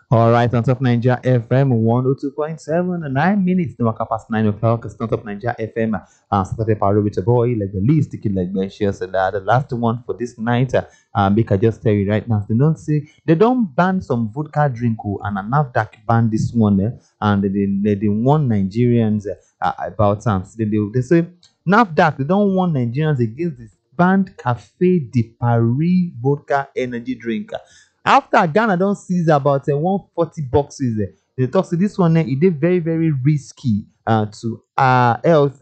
All right, on Top Niger FM 102.7, 9 minutes, the waka past 9 o'clock. It's not Top Niger FM. Saturday Paro with a boy, like the least, ticket like the shares, and the last one for this night. Make I just tell you right now, they don't say they don't ban some vodka drink, and a NAFDAC ban this one, and they warn Nigerians about so they say NAFDAC, they don't warn Nigerians against this banned Cafe de Paris vodka energy drink. After Ghana don't seize about 140 boxes, they talk say this one it is very very risky to health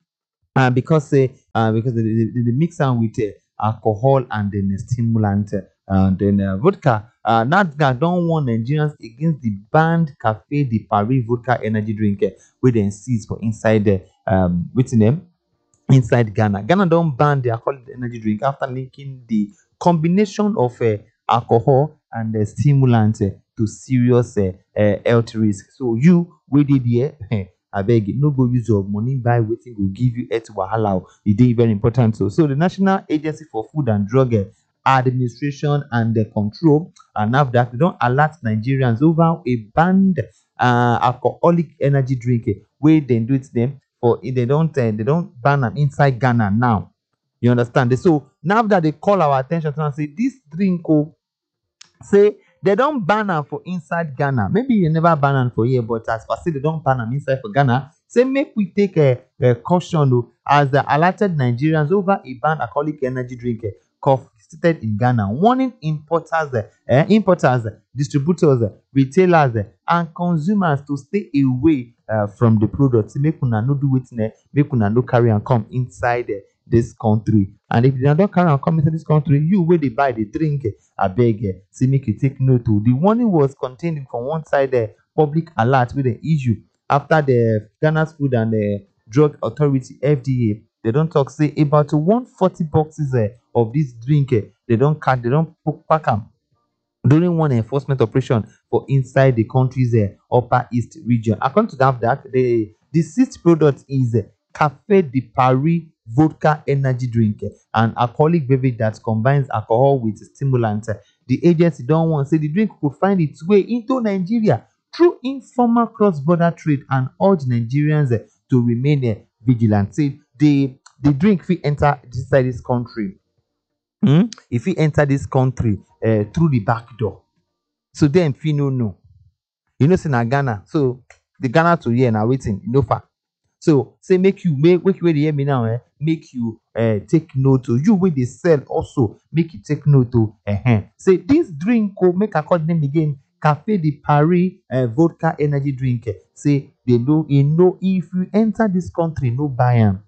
because they mix am with alcohol and then stimulant and then vodka. NAFDAC don warn Nigerians against the banned Cafe de Paris vodka energy drink wey dem seize for inside wetin name inside Ghana. Ghana don ban the alcoholic energy drink after linking the combination of alcohol and stimulant to serious health risk. So you wey dey there, abeg no go use your money buy wetin go give you health wahala o. E dey very important o. So the National Agency for Food and Drug Administration and Control and NAFDAC don alert Nigerians over a banned alcoholic energy drink wey dem do it dem for they don't ban am inside Ghana now. You understand? So now that they call our attention to and say this drink say they don't ban am for inside Ghana. Maybe you never ban am for here, but as per say they don't ban am inside for Ghana, say make we take a caution as the alerted Nigerians over a banned alcoholic energy drink confiscated in Ghana, warning importers, distributors, retailers, and consumers to stay away from the product. Say make una no do wetin make una no carry am come inside this country. And if una don carry am come inside this country, you wey dey buy the drink, abeg say make you take note o. The warning was contained from one side public alert wey dem issue after the Ghana's Food and Drug Authority (FDA) they don talk say about 140 boxes of this drink they don pack am during one enforcement operation for inside the country's upper east region. According to NAFDAC, the seized product is Cafe de Paris vodka energy drink, an alcoholic beverage that combines alcohol with stimulant. The agency don warn say the drink could find its way into Nigeria through informal cross-border trade and urge Nigerians to remain vigilant. Say the drink fit enter inside this country. If he enter this country through the back door, so then fit no know. You know say na Ghana, so the Ghana to here na wetin no far. So say make you wey dey hear me now, make you take note o. You wey dey sell also make you take note o. Say this drink make I call the name again, Cafe de Paris vodka energy drink. Say they know if you enter this country no buy am.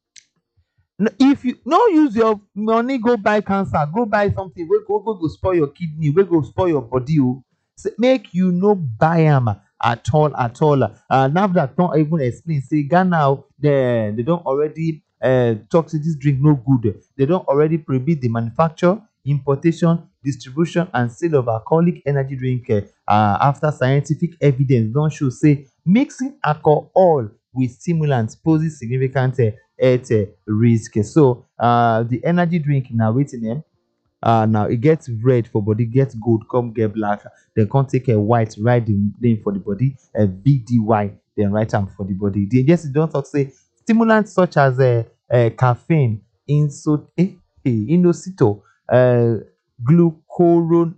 If you no use your money go buy cancer, go buy something wey go spoil your kidney, wey go spoil your body o. Make you no buy am at all. NAFDAC don even explain say Ghana they don already talk say this drink no good. They don already prohibit the manufacture, importation, distribution and sale of alcoholic energy drink after scientific evidence don show say mixing alcohol with stimulants poses significant health risk. So the energy drink na wetin now it gets red for body, gets gold, come get black. Then come take a white, write the name for the body, a BDY, then write am for the body. The agency don't talk say stimulants such as caffeine, inosito, glucuron,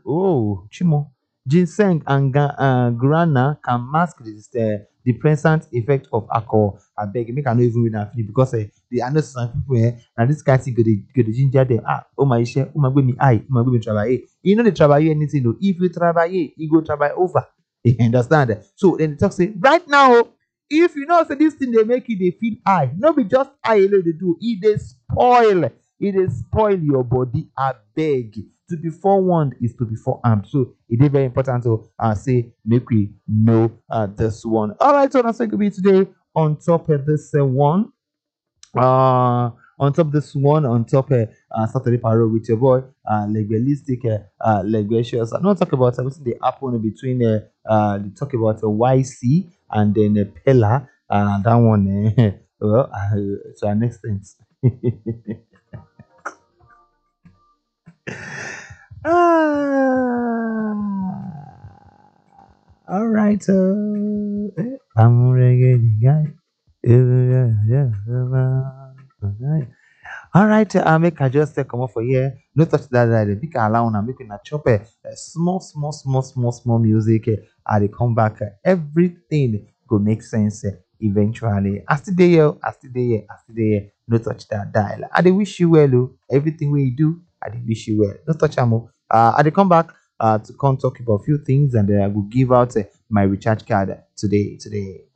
ginseng, and guarana can mask the depressant effect of alcohol. I beg, make I no even read that finish because I know some people now this guy thing go dey ginger them. Oh my share, oh my go me eye, oh my go me travail. You know they travail anything though. If you travail, you go travail over. You understand? So then they talk say right now, if you know say this thing they make you they feel eye, no be just eye alone they do. It dey spoil your body. I beg. To be forewarned is to be forearmed. So it is very important to say make we know this one. All right, so that's going to be today on top of this one. On top this one, on top Saturday Paro with your boy legalistic legacious. I'm not talking about everything they happen between they talk about YC and then Pella. That one well to an extent. Ah. All right. I'm a reggae guy. Yeah, yeah, yeah. All right, make I just come off for here. No touch that. Make I allow now. Make we not chop small music. I dey come back. Everything go make sense eventually. I still dey here. I still dey here. I still dey here. No touch that dial. I dey wish you well. Oh. Everything wey you do, I dey wish you well. No touch am. Oh. I dey come back to come talk about a few things, and then I will give out my recharge card today. Today.